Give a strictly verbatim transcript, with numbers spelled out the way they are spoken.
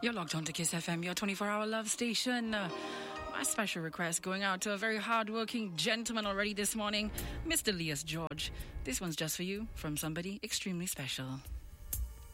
You're logged on to Kiss F M, your twenty-four hour love station. Uh, my special request going out to a very hardworking gentleman already this morning, Mister Elias George. This one's just for you from somebody extremely special.